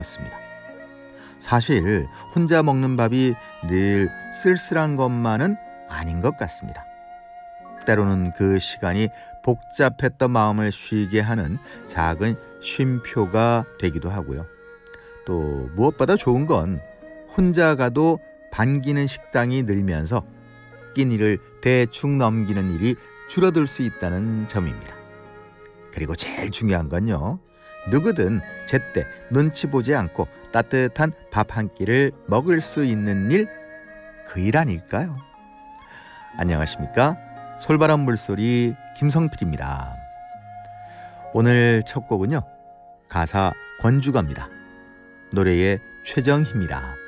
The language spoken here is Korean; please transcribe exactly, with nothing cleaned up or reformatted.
습니다. 사실 혼자 먹는 밥이 늘 쓸쓸한 것만은 아닌 것 같습니다. 때로는 그 시간이 복잡했던 마음을 쉬게 하는 작은 쉼표가 되기도 하고요. 또 무엇보다 좋은 건 혼자 가도 반기는 식당이 늘면서 끼니를 대충 넘기는 일이 줄어들 수 있다는 점입니다. 그리고 제일 중요한 건요, 누구든 제때 눈치 보지 않고 따뜻한 밥 한 끼를 먹을 수 있는 일, 그 일 아닐까요? 안녕하십니까? 솔바람 물소리 김성필입니다. 오늘 첫 곡은요, 가사 권주가입니다. 노래의 최정희입니다.